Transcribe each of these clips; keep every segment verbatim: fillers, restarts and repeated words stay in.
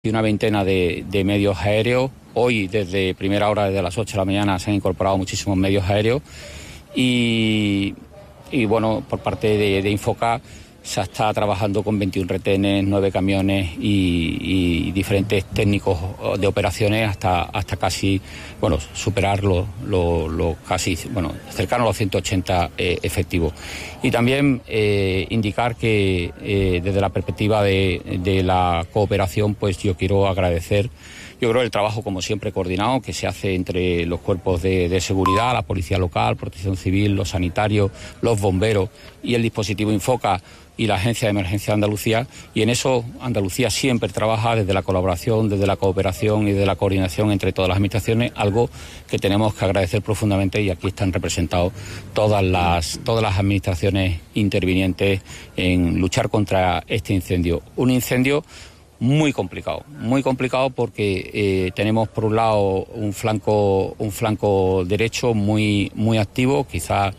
y una veintena de, de medios aéreos. Hoy, desde primera hora, desde las ocho de la mañana, se han incorporado muchísimos medios aéreos y, y bueno, por parte de, de Infoca se está trabajando con veintiún retenes, nueve camiones y, y diferentes técnicos de operaciones hasta hasta casi, bueno, superar los lo, lo casi, bueno, cercano a los ciento ochenta eh, efectivos. Y también eh, indicar que eh, desde la perspectiva de, de la cooperación, pues yo quiero agradecer, yo creo, el trabajo, como siempre, coordinado que se hace entre los cuerpos de, de seguridad, la policía local, protección civil, los sanitarios, los bomberos y el dispositivo Infoca y la Agencia de Emergencia de Andalucía, y en eso Andalucía siempre trabaja desde la colaboración, desde la cooperación y desde la coordinación entre todas las administraciones, algo que tenemos que agradecer profundamente, y aquí están representados todas las, todas las administraciones intervinientes en luchar contra este incendio. Un incendio muy complicado, muy complicado porque eh, tenemos por un lado un flanco, un flanco derecho muy, muy activo, quizás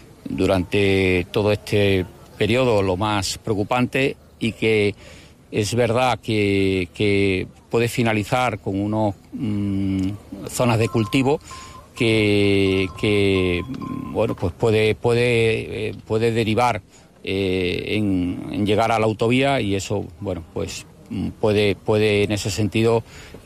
durante todo este periodo lo más preocupante, y que es verdad que, que puede finalizar con unas mmm, zonas de cultivo que, que bueno, pues puede, puede, eh, puede derivar eh, en, en llegar a la autovía, y eso, bueno, pues puede, puede en ese sentido,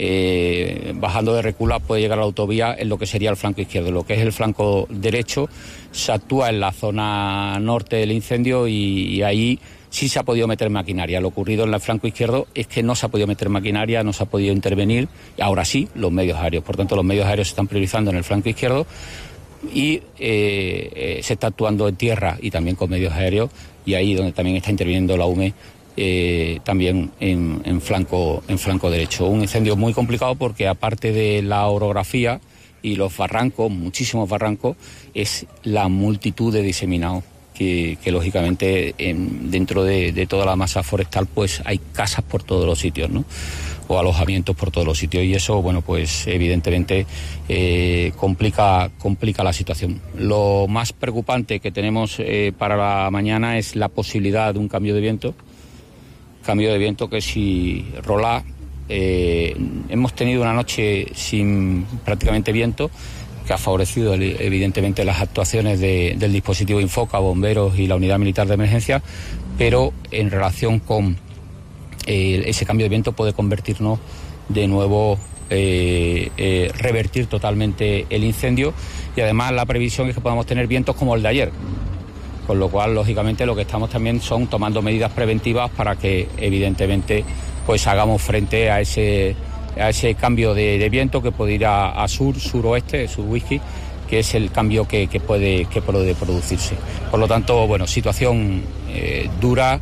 eh, bajando de Recula, puede llegar a la autovía en lo que sería el flanco izquierdo. Lo que es el flanco derecho se actúa en la zona norte del incendio, y, y ahí sí se ha podido meter maquinaria. Lo ocurrido en el flanco izquierdo es que no se ha podido meter maquinaria, no se ha podido intervenir, y ahora sí los medios aéreos. Por tanto, los medios aéreos se están priorizando en el flanco izquierdo, y eh, eh, se está actuando en tierra y también con medios aéreos, y ahí donde también está interviniendo la U M E, Eh, también en, en, flanco, en flanco derecho. Un incendio muy complicado porque, aparte de la orografía y los barrancos, muchísimos barrancos, es la multitud de diseminados que, que lógicamente en, dentro de, de toda la masa forestal pues hay casas por todos los sitios, ¿no? O alojamientos por todos los sitios, y eso, bueno, pues evidentemente eh, complica, complica la situación. Lo más preocupante que tenemos eh, para la mañana es la posibilidad de un cambio de viento. Cambio de viento que si rola, eh, hemos tenido una noche sin prácticamente viento, que ha favorecido evidentemente las actuaciones de, del dispositivo Infoca, bomberos y la unidad militar de emergencia, pero en relación con eh, ese cambio de viento puede convertirnos de nuevo, eh, eh, revertir totalmente el incendio, y además la previsión es que podamos tener vientos como el de ayer. Con lo cual, lógicamente, lo que estamos también son tomando medidas preventivas para que, evidentemente, pues hagamos frente a ese, a ese cambio de, de viento que puede ir a, a sur, suroeste, sur-whisky, que es el cambio que, que, puede, que puede producirse. Por lo tanto, bueno, situación eh, dura,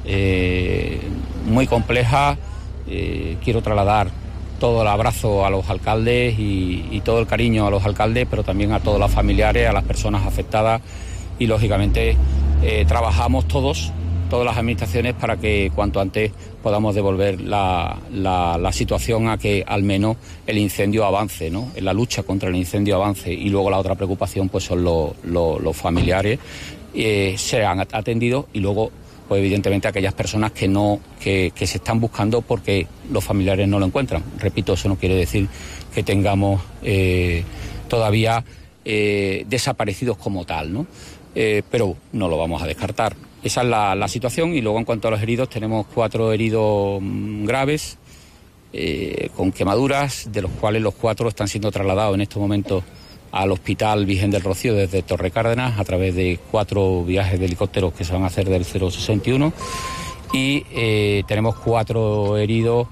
eh, muy compleja. Eh, quiero trasladar todo el abrazo a los alcaldes y, y todo el cariño a los alcaldes, pero también a todos los familiares, a las personas afectadas. Y lógicamente eh, trabajamos todos, todas las administraciones, para que cuanto antes podamos devolver la, la, la situación a que al menos el incendio avance, ¿no? En la lucha contra el incendio avance. Y luego la otra preocupación pues son los, los, los familiares, eh, sean atendidos, y luego pues evidentemente aquellas personas que no que, que se están buscando porque los familiares no lo encuentran. Repito, eso no quiere decir que tengamos eh, todavía eh, desaparecidos como tal, ¿no? Eh, pero no lo vamos a descartar. Esa es la, la situación. Y luego, en cuanto a los heridos, tenemos cuatro heridos mmm, graves, eh, con quemaduras, de los cuales los cuatro están siendo trasladados en estos momentos al Hospital Virgen del Rocío desde Torre Cárdenas, a través de cuatro viajes de helicópteros que se van a hacer del cero sesenta y uno. Y eh, tenemos cuatro heridos,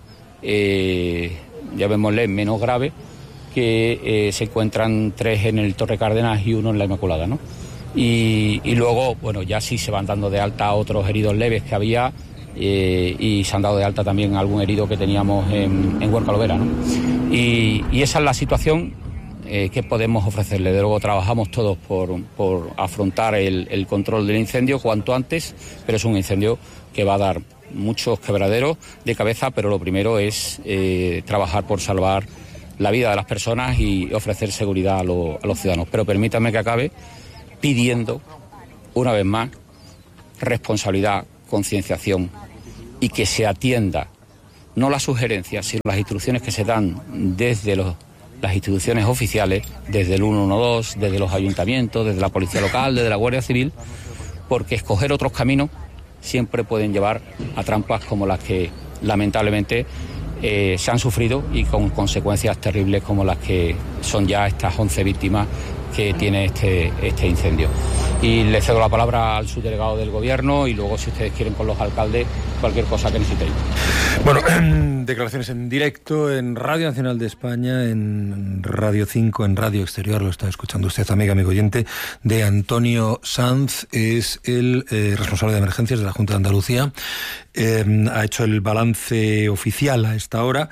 eh, llamémosle menos graves, que eh, se encuentran tres en el Torre Cárdenas y uno en la Inmaculada, ¿no? Y, y luego, bueno, ya sí se van dando de alta a otros heridos leves que había, eh, y se han dado de alta también algún herido que teníamos en, en Huercalovera, ¿no? Y, y esa es la situación eh, que podemos ofrecerle. De luego trabajamos todos por, por afrontar el, el control del incendio cuanto antes, pero es un incendio que va a dar muchos quebraderos de cabeza, pero lo primero es eh, trabajar por salvar la vida de las personas y ofrecer seguridad a, lo, a los ciudadanos. Pero permítanme que acabe pidiendo, una vez más, responsabilidad, concienciación, y que se atienda no las sugerencias, sino las instrucciones que se dan desde los, las instituciones oficiales, desde el ciento doce, desde los ayuntamientos, desde la policía local, desde la Guardia Civil, porque escoger otros caminos siempre pueden llevar a trampas como las que lamentablemente eh, se han sufrido y con consecuencias terribles como las que son ya estas once víctimas que tiene este, este incendio. Y le cedo la palabra al subdelegado del Gobierno y luego, si ustedes quieren, con los alcaldes, cualquier cosa que necesitéis. Bueno, declaraciones en directo en Radio Nacional de España, en Radio cinco, en Radio Exterior, lo está escuchando usted, amiga, amigo oyente, de Antonio Sanz, es el eh, responsable de emergencias de la Junta de Andalucía. Eh, ha hecho el balance oficial a esta hora,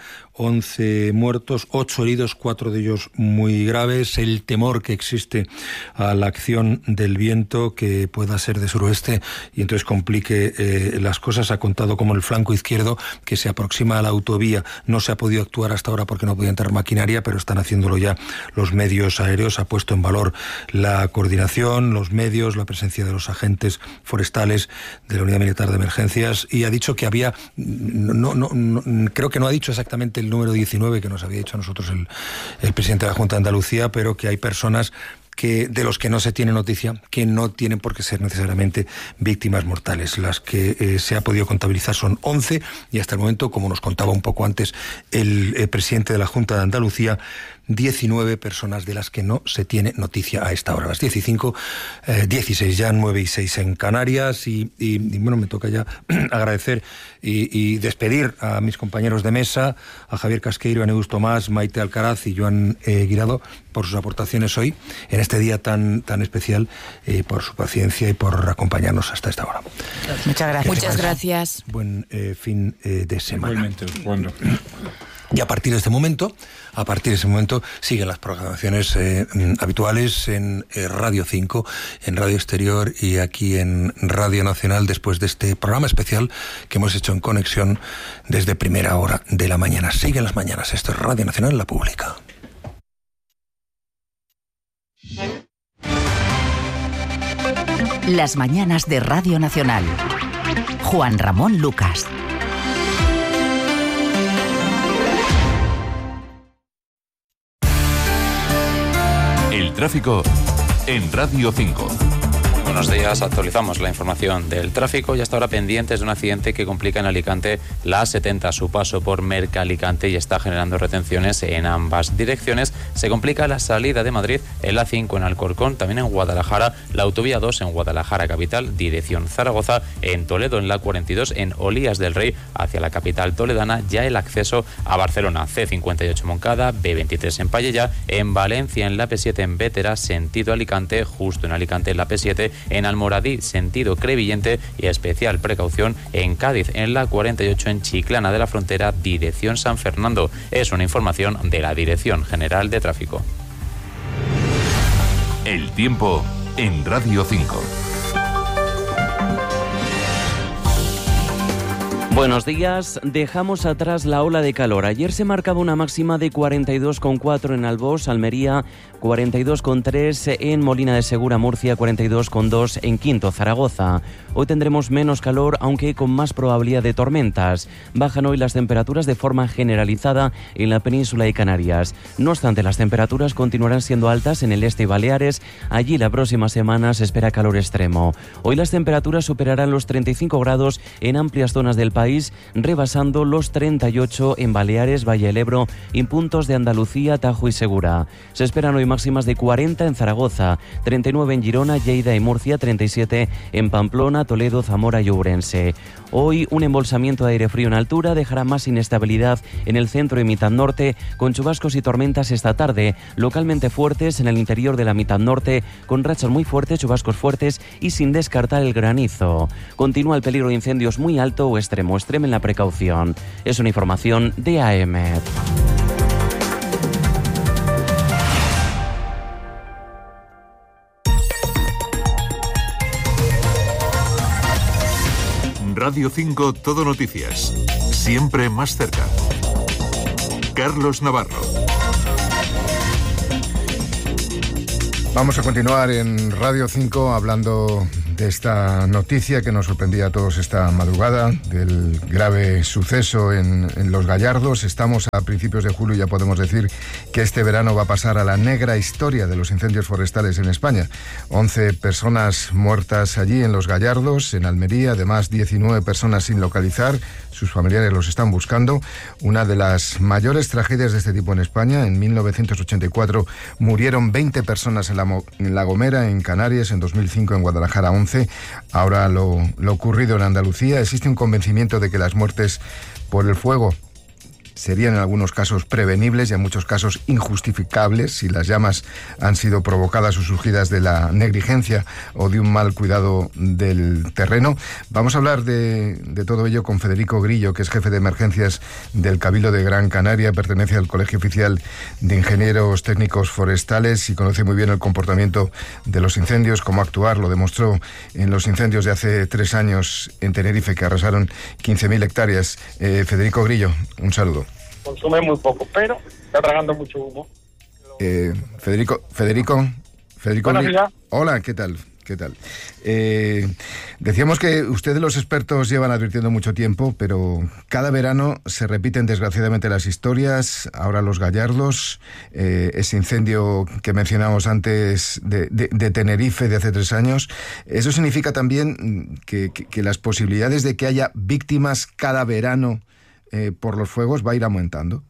once muertos, ocho heridos, cuatro de ellos muy graves. El temor que existe a la acción del viento que pueda ser de suroeste y entonces complique eh, las cosas. Ha contado como el flanco izquierdo que se aproxima a la autovía. No se ha podido actuar hasta ahora porque no podía entrar maquinaria, pero están haciéndolo ya los medios aéreos. Ha puesto en valor la coordinación, los medios, la presencia de los agentes forestales de la Unidad Militar de Emergencias, y ha dicho que había, no, no, no, creo que no ha dicho exactamente el número diecinueve que nos había dicho a nosotros el, el presidente de la Junta de Andalucía, pero que hay personas que, de los que no se tiene noticia, que no tienen por qué ser necesariamente víctimas mortales. Las que eh, se ha podido contabilizar son once, y hasta el momento, como nos contaba un poco antes el, el presidente de la Junta de Andalucía, diecinueve personas de las que no se tiene noticia a esta hora. A las diez y cinco, eh, dieciséis ya, nueve y seis en Canarias, y, y, y bueno, me toca ya agradecer y, y despedir a mis compañeros de mesa, a Javier Casqueiro, a Neus Tomás, Maite Alcaraz y Joan eh, Guirado, por sus aportaciones hoy, en este día tan, tan especial, eh, por su paciencia y por acompañarnos hasta esta hora. Muchas gracias. Muchas gracias. Buen eh, fin eh, de semana. Igualmente, bueno. Y a partir de este momento, a partir de ese momento, siguen las programaciones eh, habituales en eh, Radio cinco, en Radio Exterior y aquí en Radio Nacional, después de este programa especial que hemos hecho en conexión desde primera hora de la mañana. Siguen las mañanas. Esto es Radio Nacional, la pública. Las mañanas de Radio Nacional. Juan Ramón Lucas. El tráfico en Radio cinco. Buenos días, actualizamos la información del tráfico y hasta ahora pendientes de un accidente que complica en Alicante la A setenta, su paso por Mercalicante, y está generando retenciones en ambas direcciones. Se complica la salida de Madrid en la A cinco en Alcorcón, también en Guadalajara, la autovía dos en Guadalajara capital, dirección Zaragoza, en Toledo en la cuarenta y dos, en Olías del Rey hacia la capital toledana, ya el acceso a Barcelona, C cincuenta y ocho Moncada, B veintitrés en Pallejà, en Valencia en la P siete en Bétera, sentido Alicante, justo en Alicante en la P siete, en Almoradí, sentido Crevillente, y especial precaución en Cádiz, en la cuarenta y ocho en Chiclana de la Frontera, dirección San Fernando. Es una información de la Dirección General de Tráfico. El tiempo en Radio cinco. Buenos días, dejamos atrás la ola de calor. Ayer se marcaba una máxima de cuarenta y dos coma cuatro en Albós, Almería, cuarenta y dos coma tres en Molina de Segura, Murcia, cuarenta y dos coma dos en Quinto, Zaragoza. Hoy tendremos menos calor, aunque con más probabilidad de tormentas. Bajan hoy las temperaturas de forma generalizada en la península y Canarias. No obstante, las temperaturas continuarán siendo altas en el este y Baleares. Allí la próxima semana se espera calor extremo. Hoy las temperaturas superarán los treinta y cinco grados en amplias zonas del país, rebasando los treinta y ocho en Baleares, Valle del Ebro y puntos de Andalucía, Tajo y Segura. Se esperan hoy máximas de cuarenta en Zaragoza, treinta y nueve en Girona, Lleida y Murcia, treinta y siete en Pamplona, Toledo, Zamora y Ourense. Hoy un embolsamiento de aire frío en altura dejará más inestabilidad en el centro y mitad norte, con chubascos y tormentas esta tarde, localmente fuertes en el interior de la mitad norte, con rachas muy fuertes, chubascos fuertes y sin descartar el granizo. Continúa el peligro de incendios muy alto o extremo. Extremen la precaución. Es una información de A E M E D. Radio cinco, Todo Noticias. Siempre más cerca. Carlos Navarro. Vamos a continuar en Radio cinco hablando de esta noticia que nos sorprendía a todos esta madrugada, del grave suceso en, en Los Gallardos. Estamos a principios de julio y ya podemos decir que este verano va a pasar a la negra historia de los incendios forestales en España. once personas muertas allí en Los Gallardos, en Almería, además diecinueve personas sin localizar. Sus familiares los están buscando. Una de las mayores tragedias de este tipo en España. En mil novecientos ochenta y cuatro murieron veinte personas en la, en la Gomera, en Canarias. En dos mil cinco en Guadalajara once. Ahora lo, lo ocurrido en Andalucía. Existe un convencimiento de que las muertes por el fuego serían en algunos casos prevenibles y en muchos casos injustificables si las llamas han sido provocadas o surgidas de la negligencia o de un mal cuidado del terreno. Vamos a hablar de, de todo ello con Federico Grillo, que es jefe de emergencias del Cabildo de Gran Canaria, pertenece al Colegio Oficial de Ingenieros Técnicos Forestales y conoce muy bien el comportamiento de los incendios, cómo actuar. Lo demostró en los incendios de hace tres años en Tenerife, que arrasaron quince mil hectáreas. Eh, Federico Grillo, un saludo. Consume muy poco, pero está tragando mucho humo. Eh, Federico, Federico, Federico. Buenos días. Hola, ¿qué tal? ¿Qué tal? Eh, decíamos que ustedes los expertos llevan advirtiendo mucho tiempo, pero cada verano se repiten desgraciadamente las historias. Ahora Los Gallardos, eh, ese incendio que mencionamos antes de, de, de Tenerife de hace tres años. Eso significa también que, que, que las posibilidades de que haya víctimas cada verano Eh, por los fuegos va a ir aumentando.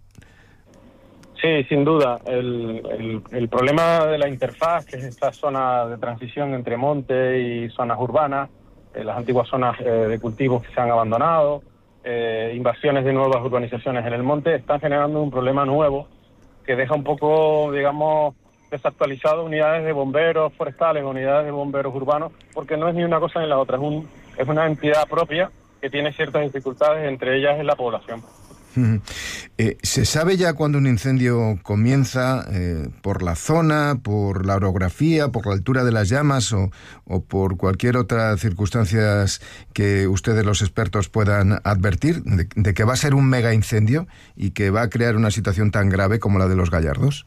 Sí, sin duda. El, el, el problema de la interfaz, que es esta zona de transición entre monte y zonas urbanas, eh, las antiguas zonas eh, de cultivos que se han abandonado, eh, invasiones de nuevas urbanizaciones en el monte, están generando un problema nuevo que deja un poco, digamos, desactualizado unidades de bomberos forestales, unidades de bomberos urbanos, porque no es ni una cosa ni la otra, es, un, es una entidad propia que tiene ciertas dificultades, entre ellas en la población. Eh, ¿Se sabe ya cuando un incendio comienza, eh, por la zona, por la orografía, por la altura de las llamas o, o por cualquier otra circunstancia que ustedes los expertos puedan advertir de, de que va a ser un mega incendio y que va a crear una situación tan grave como la de Los Gallardos?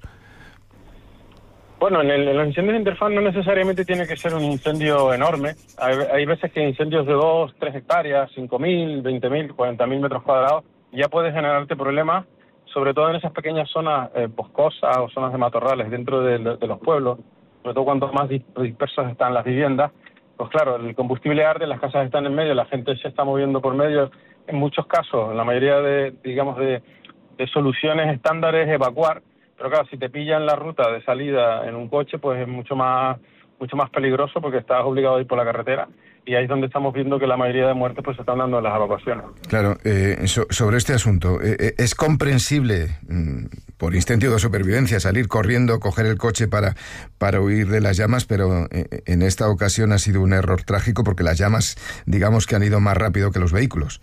Bueno, en, el, en los incendios de interfaz no necesariamente tiene que ser un incendio enorme. Hay, hay veces que incendios de dos, tres hectáreas, cinco mil, veinte mil, cuarenta mil metros cuadrados, ya puede generarte problemas, sobre todo en esas pequeñas zonas eh, boscosas o zonas de matorrales dentro de, de, de los pueblos, sobre todo cuanto más dispersas están las viviendas. Pues claro, el combustible arde, las casas están en medio, la gente se está moviendo por medio. En muchos casos, en la mayoría de, digamos, de, de soluciones estándares, evacuar. Pero claro, si te pillan la ruta de salida en un coche, pues es mucho más mucho más peligroso porque estás obligado a ir por la carretera. Y ahí es donde estamos viendo que la mayoría de muertes pues se están dando en las evacuaciones. Claro, eh, so, sobre este asunto, eh, ¿es comprensible, mm, por instinto de supervivencia, salir corriendo, coger el coche para, para huir de las llamas? Pero eh, en esta ocasión ha sido un error trágico porque las llamas, digamos que han ido más rápido que los vehículos.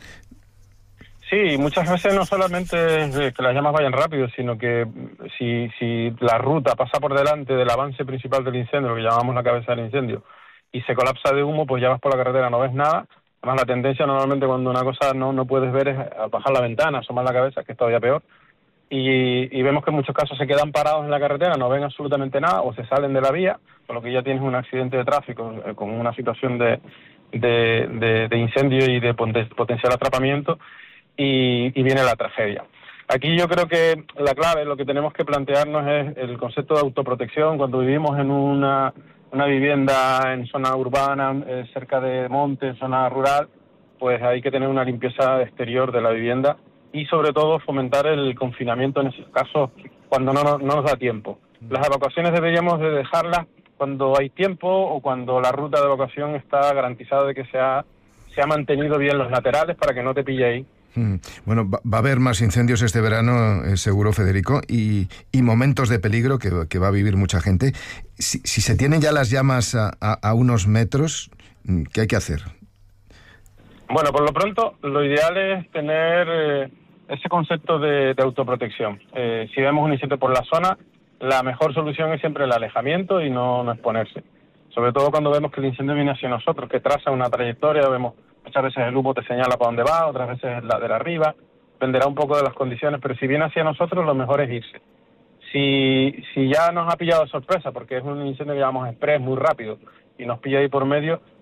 Sí, muchas veces no solamente es que las llamas vayan rápido, sino que si, si la ruta pasa por delante del avance principal del incendio, lo que llamamos la cabeza del incendio, y se colapsa de humo, pues ya vas por la carretera, no ves nada. Además, la tendencia normalmente cuando una cosa no, no puedes ver es bajar la ventana, asomar la cabeza, que es todavía peor. Y, y vemos que en muchos casos se quedan parados en la carretera, no ven absolutamente nada, o se salen de la vía, con lo que ya tienes un accidente de tráfico, eh, con una situación de, de, de, de incendio y de potencial atrapamiento. Y, y viene la tragedia. Aquí yo creo que la clave, lo que tenemos que plantearnos es el concepto de autoprotección. Cuando vivimos en una, una vivienda en zona urbana, eh, cerca de monte, en zona rural, pues hay que tener una limpieza exterior de la vivienda y sobre todo fomentar el confinamiento en esos casos cuando no, no, no nos da tiempo. Las evacuaciones deberíamos de dejarlas cuando hay tiempo o cuando la ruta de evacuación está garantizada de que se ha, se ha mantenido bien los laterales para que no te pille ahí. Bueno, va, va a haber más incendios este verano, eh, seguro, Federico, y, y momentos de peligro que, que va a vivir mucha gente. Si, si se tienen ya las llamas a, a, a unos metros, ¿qué hay que hacer? Bueno, por lo pronto, lo ideal es tener eh, ese concepto de, de autoprotección. Eh, si vemos un incendio por la zona, la mejor solución es siempre el alejamiento y no, no exponerse. Sobre todo cuando vemos que el incendio viene hacia nosotros, que traza una trayectoria, vemos muchas veces el humo te señala para dónde va, otras veces la de la arriba, dependerá un poco de las condiciones, pero si viene hacia nosotros lo mejor es irse. Si, si ya nos ha pillado de sorpresa, porque es un incendio que llamamos express, muy rápido, y nos pilla ahí por medio,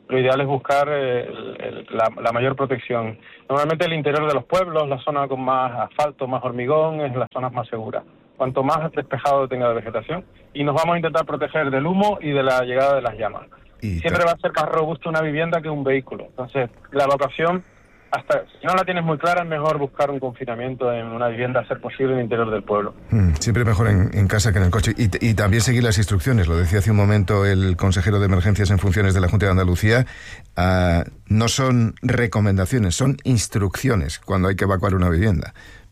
lo ideal es buscar eh, el, el, la, la mayor protección. Normalmente el interior de los pueblos, la zona con más asfalto, más hormigón, es la zona más segura. Cuanto más despejado tenga de vegetación, y nos vamos a intentar proteger del humo y de la llegada de las llamas. Y siempre va a ser más robusto una vivienda que un vehículo. Entonces, la evacuación, hasta si no la tienes muy clara, es mejor buscar un confinamiento en una vivienda, a ser posible, en el interior del pueblo. Mm, siempre mejor en, en casa que en el coche. Y, y también seguir las instrucciones. Lo decía hace un momento el consejero de Emergencias en Funciones de la Junta de Andalucía. Uh, no son recomendaciones, son instrucciones cuando hay que evacuar una vivienda.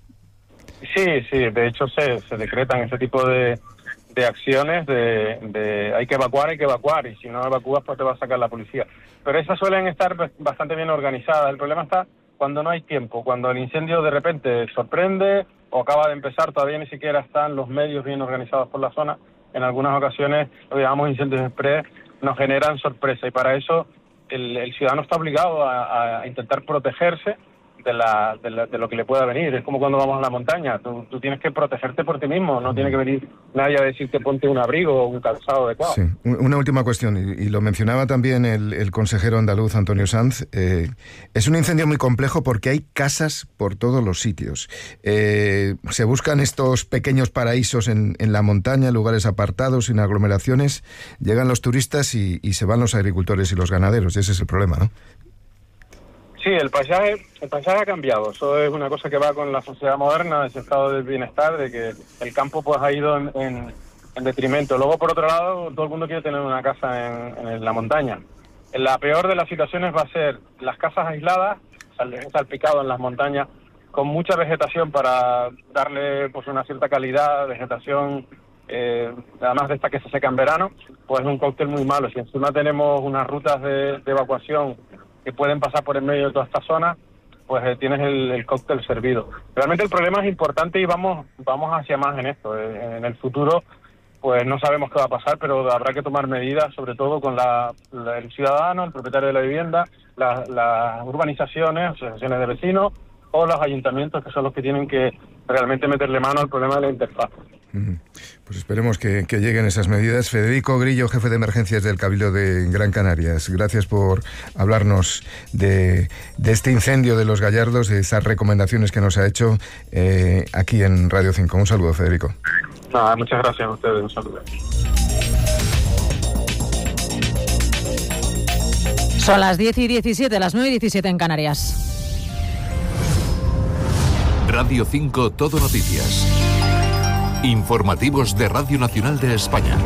Sí, sí. De hecho, se, se decretan ese tipo de... de acciones de, de hay que evacuar, hay que evacuar, y si no evacúas pues te va a sacar la policía. Pero esas suelen estar bastante bien organizadas. El problema está cuando no hay tiempo, cuando el incendio de repente sorprende o acaba de empezar, todavía ni siquiera están los medios bien organizados por la zona. En algunas ocasiones, lo llamamos incendios express, nos generan sorpresa, y para eso el, el ciudadano está obligado a, a intentar protegerse De, la, de, la, de lo que le pueda venir. Es como cuando vamos a la montaña, tú, tú tienes que protegerte por ti mismo, no tiene que venir nadie a decirte ponte un abrigo o un calzado adecuado. Sí. Una última cuestión, y, y lo mencionaba también el, el consejero andaluz Antonio Sanz, eh, es un incendio muy complejo porque hay casas por todos los sitios. Eh, se buscan estos pequeños paraísos en, en la montaña, lugares apartados, sin aglomeraciones, llegan los turistas y, y se van los agricultores y los ganaderos, y ese es el problema, ¿no? Sí, el paisaje, el paisaje ha cambiado. Eso es una cosa que va con la sociedad moderna, ese estado del bienestar, de que el campo pues ha ido en, en, en detrimento. Luego, por otro lado, todo el mundo quiere tener una casa en, en la montaña. La peor de las situaciones va a ser las casas aisladas, salpicado en las montañas, con mucha vegetación para darle pues una cierta calidad, vegetación, eh, además de esta que se seca en verano, pues es un cóctel muy malo. Si encima tenemos unas rutas de, de evacuación que pueden pasar por en medio de toda esta zona, pues eh, tienes el, el cóctel servido. Realmente el problema es importante y vamos vamos hacia más en esto. Eh, en el futuro, pues no sabemos qué va a pasar, pero habrá que tomar medidas, sobre todo con la, la, el ciudadano, el propietario de la vivienda, las la urbanizaciones, asociaciones de vecinos o los ayuntamientos, que son los que tienen que realmente meterle mano al problema de la interfaz. Pues esperemos que, que lleguen esas medidas. Federico Grillo, jefe de emergencias del Cabildo de Gran Canarias, gracias por hablarnos de, de este incendio de los Gallardos, de esas recomendaciones que nos ha hecho eh, aquí en Radio cinco. Un saludo, Federico. Nada, muchas gracias a ustedes. Un saludo. Son las diez y diecisiete, las nueve y diecisiete en Canarias. Radio cinco Todo Noticias. Informativos de Radio Nacional de España.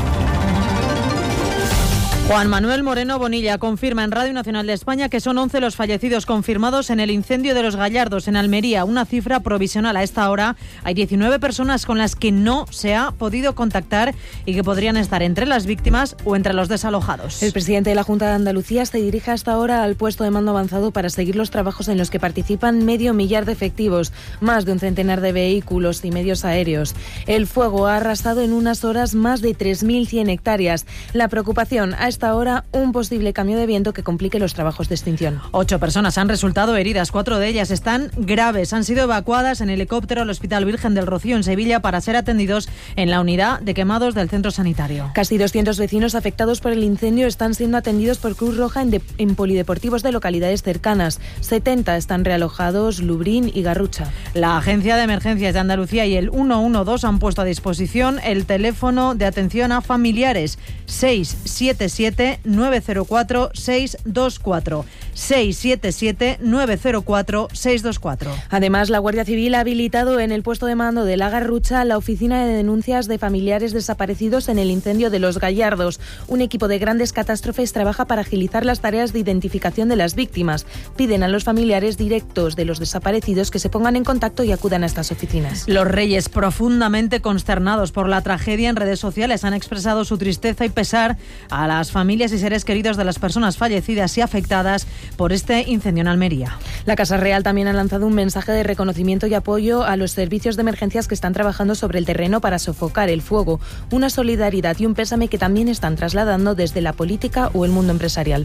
Juan Manuel Moreno Bonilla confirma en Radio Nacional de España que son once los fallecidos confirmados en el incendio de los Gallardos en Almería, una cifra provisional. A esta hora hay diecinueve personas con las que no se ha podido contactar y que podrían estar entre las víctimas o entre los desalojados. El presidente de la Junta de Andalucía se dirige hasta ahora al puesto de mando avanzado para seguir los trabajos en los que participan medio millar de efectivos, más de un centenar de vehículos y medios aéreos. El fuego ha arrasado en unas horas más de tres mil cien hectáreas. La preocupación ha estado ahora un posible cambio de viento que complique los trabajos de extinción. Ocho personas han resultado heridas, cuatro de ellas están graves. Han sido evacuadas en helicóptero al Hospital Virgen del Rocío en Sevilla para ser atendidos en la unidad de quemados del centro sanitario. Casi doscientos vecinos afectados por el incendio están siendo atendidos por Cruz Roja en, de, en polideportivos de localidades cercanas. setenta están realojados Lubrín y Garrucha. La Agencia de Emergencias de Andalucía y el ciento doce han puesto a disposición el teléfono de atención a familiares seis siete siete nueve cero cuatro seis dos cuatro. seis siete siete nueve cero cuatro seis dos cuatro. Además, la Guardia Civil ha habilitado en el puesto de mando de la Garrucha la oficina de denuncias de familiares desaparecidos en el incendio de los Gallardos. Un equipo de grandes catástrofes trabaja para agilizar las tareas de identificación de las víctimas. Piden a los familiares directos de los desaparecidos que se pongan en contacto y acudan a estas oficinas. Los Reyes, profundamente consternados por la tragedia, en redes sociales han expresado su tristeza y pesar a las familias y seres queridos de las personas fallecidas y afectadas por este incendio en Almería. La Casa Real también ha lanzado un mensaje de reconocimiento y apoyo a los servicios de emergencias que están trabajando sobre el terreno para sofocar el fuego, una solidaridad y un pésame que también están trasladando desde la política o el mundo empresarial.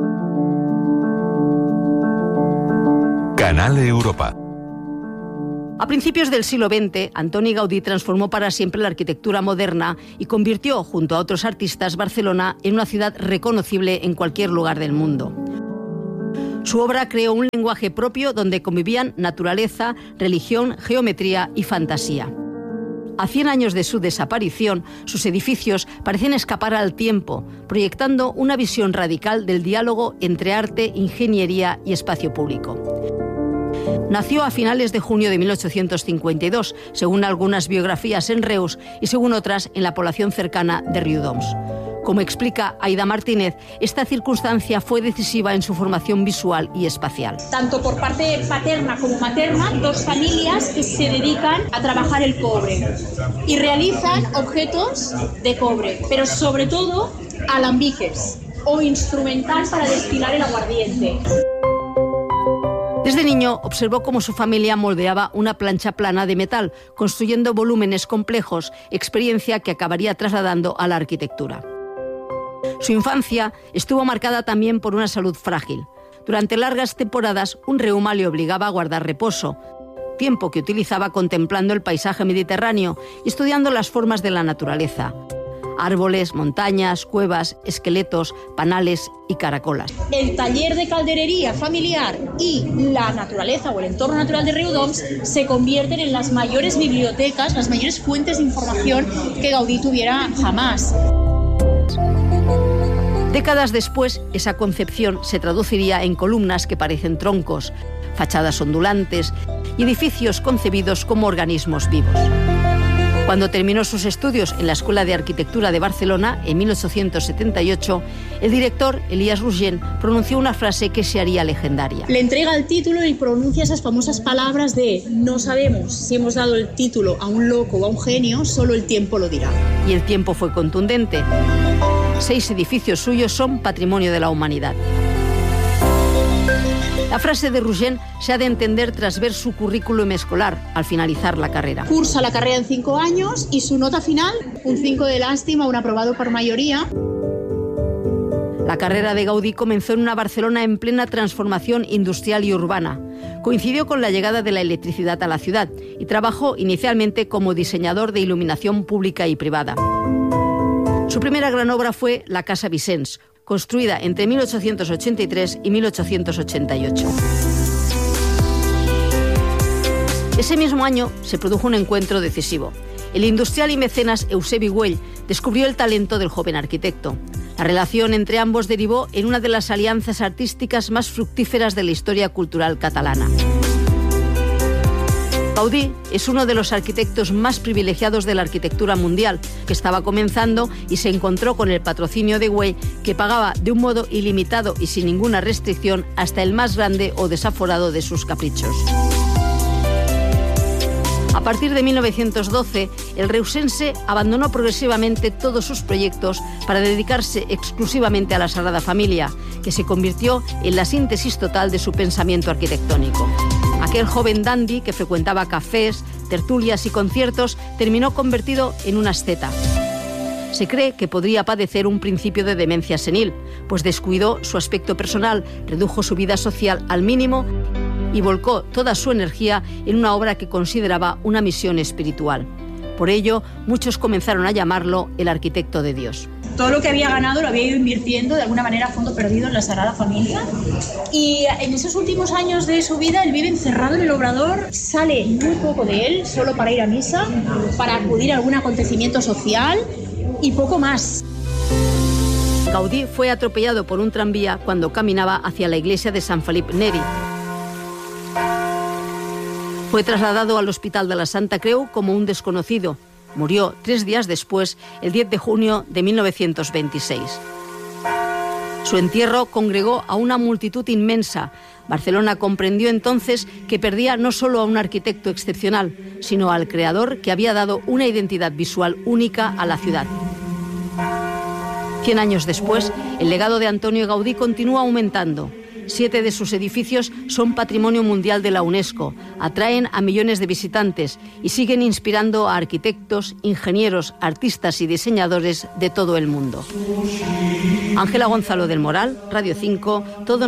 Canal Europa. A principios del siglo veinte, Antoni Gaudí transformó para siempre la arquitectura moderna y convirtió, junto a otros artistas, Barcelona en una ciudad reconocible en cualquier lugar del mundo. Su obra creó un lenguaje propio donde convivían naturaleza, religión, geometría y fantasía. A cien años de su desaparición, sus edificios parecen escapar al tiempo, proyectando una visión radical del diálogo entre arte, ingeniería y espacio público. Nació a finales de junio de mil ochocientos cincuenta y dos, según algunas biografías en Reus y según otras en la población cercana de Riudoms. Como explica Aida Martínez, esta circunstancia fue decisiva en su formación visual y espacial. Tanto por parte paterna como materna, dos familias que se dedican a trabajar el cobre y realizan objetos de cobre, pero sobre todo alambiques o instrumental para destilar el aguardiente. Desde niño observó cómo su familia moldeaba una plancha plana de metal, construyendo volúmenes complejos, experiencia que acabaría trasladando a la arquitectura. Su infancia estuvo marcada también por una salud frágil. Durante largas temporadas, un reuma le obligaba a guardar reposo, tiempo que utilizaba contemplando el paisaje mediterráneo y estudiando las formas de la naturaleza. Árboles, montañas, cuevas, esqueletos, panales y caracolas. El taller de calderería familiar y la naturaleza o el entorno natural de Riudoms se convierten en las mayores bibliotecas, las mayores fuentes de información que Gaudí tuviera jamás. Décadas después, esa concepción se traduciría en columnas que parecen troncos, fachadas ondulantes y edificios concebidos como organismos vivos. Cuando terminó sus estudios en la Escuela de Arquitectura de Barcelona en mil ochocientos setenta y ocho, el director, Elias Rougent, pronunció una frase que se haría legendaria. Le entrega el título y pronuncia esas famosas palabras de no sabemos si hemos dado el título a un loco o a un genio, solo el tiempo lo dirá. Y el tiempo fue contundente. Seis edificios suyos son patrimonio de la humanidad. La frase de Rougent se ha de entender tras ver su currículum escolar al finalizar la carrera. Cursa la carrera en cinco años y su nota final, un cinco de lástima, un aprobado por mayoría. La carrera de Gaudí comenzó en una Barcelona en plena transformación industrial y urbana. Coincidió con la llegada de la electricidad a la ciudad y trabajó inicialmente como diseñador de iluminación pública y privada. Su primera gran obra fue la Casa Vicens, construida entre mil ochocientos ochenta y tres y mil ochocientos ochenta y ocho. Ese mismo año se produjo un encuentro decisivo. El industrial y mecenas Eusebi Güell descubrió el talento del joven arquitecto. La relación entre ambos derivó en una de las alianzas artísticas más fructíferas de la historia cultural catalana. Gaudí es uno de los arquitectos más privilegiados de la arquitectura mundial, que estaba comenzando y se encontró con el patrocinio de Güell, que pagaba de un modo ilimitado y sin ninguna restricción hasta el más grande o desaforado de sus caprichos. A partir de mil novecientos doce, el reusense abandonó progresivamente todos sus proyectos para dedicarse exclusivamente a la Sagrada Familia, que se convirtió en la síntesis total de su pensamiento arquitectónico. Aquel joven dandy que frecuentaba cafés, tertulias y conciertos terminó convertido en un asceta. Se cree que podría padecer un principio de demencia senil, pues descuidó su aspecto personal, redujo su vida social al mínimo y volcó toda su energía en una obra que consideraba una misión espiritual. Por ello, muchos comenzaron a llamarlo el arquitecto de Dios. Todo lo que había ganado lo había ido invirtiendo de alguna manera a fondo perdido en la Sagrada Familia. Y en esos últimos años de su vida, él vive encerrado en el Obrador, sale muy poco de él, solo para ir a misa, para acudir a algún acontecimiento social y poco más. Gaudí fue atropellado por un tranvía cuando caminaba hacia la iglesia de San Felip Neri. Fue trasladado al Hospital de la Santa Creu como un desconocido. Murió tres días después, el diez de junio de mil novecientos veintiséis. Su entierro congregó a una multitud inmensa. Barcelona comprendió entonces que perdía no solo a un arquitecto excepcional, sino al creador que había dado una identidad visual única a la ciudad. Cien años después, el legado de Antonio Gaudí continúa aumentando. Siete de sus edificios son Patrimonio Mundial de la UNESCO, atraen a millones de visitantes y siguen inspirando a arquitectos, ingenieros, artistas y diseñadores de todo el mundo. Ángela Gonzalo del Moral, Radio cinco, todo